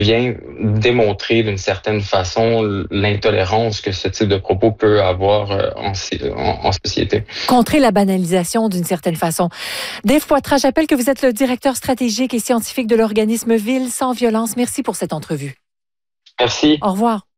vient démontrer d'une certaine façon l'intolérance que ce type de propos peut avoir en société. Contrer la banalisation d'une certaine façon. Dave Poitras, j'appelle que vous êtes le directeur stratégique et scientifique de l'organisme Ville sans violence. Merci pour cette entrevue. Merci. Au revoir.